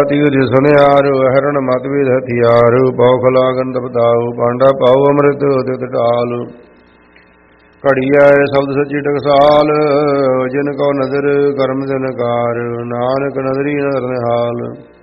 ਤੀਰ ਸੁਨਿਆਰ ਹਰਣ ਮਤਵੇਦ ਹਥਿਆਰ ਪੌਖ ਲਾਗਨ ਤਪਤਾਉ ਪਾਂਡਾ ਪਾਉ ਅੰਮ੍ਰਿਤ ਤਿਤ ਢਾਲ ਘੜੀਐ ਸ਼ਬਦ ਸੱਚੀ ਟਕਸਾਲ ਜਿਨ ਕੋ ਨਦਰ ਕਰਮ ਦਿਨਕਾਰ ਨਾਨਕ ਨਦਰੀ ਨਦਰ ਨਿਹਾਲ